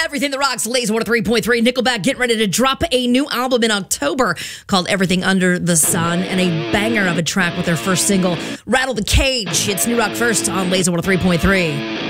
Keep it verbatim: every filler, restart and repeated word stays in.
Everything That Rocks, Laser one oh three point three. Nickelback getting ready to drop a new album in October called Everything Under the Sun, and a banger of a track with their first single, Rattle the Cage. It's New Rock First on Laser one oh three point three.